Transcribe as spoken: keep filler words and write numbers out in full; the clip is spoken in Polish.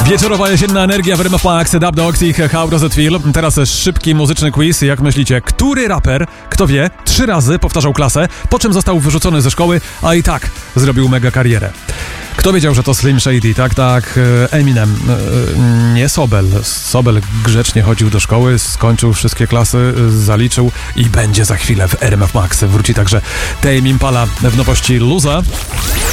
Wieczorowa jesienna energia w R M F Max, Dub Dogs i How Does It Feel. Teraz szybki muzyczny quiz. Jak myślicie, który raper, kto wie, trzy razy powtarzał klasę, po czym został wyrzucony ze szkoły, a i tak zrobił mega karierę? Kto wiedział, że to Slim Shady? Tak, tak, Eminem. Nie Sobel. Sobel grzecznie chodził do szkoły, skończył wszystkie klasy, zaliczył i będzie za chwilę w R M F Max. Wróci także Tame Impala w nowości Luza.